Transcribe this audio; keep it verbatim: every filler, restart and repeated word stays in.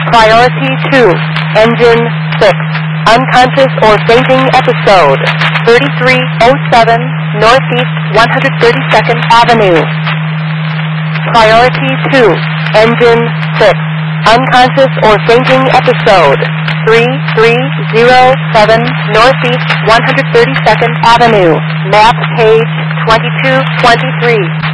Priority two, Engine six, Unconscious or Fainting Episode, thirty-three oh seven Northeast one hundred thirty-second Avenue. Priority two, Engine six, Unconscious or Fainting Episode, thirty-three oh seven Northeast one hundred thirty-second Avenue. Map page twenty-two twenty-three.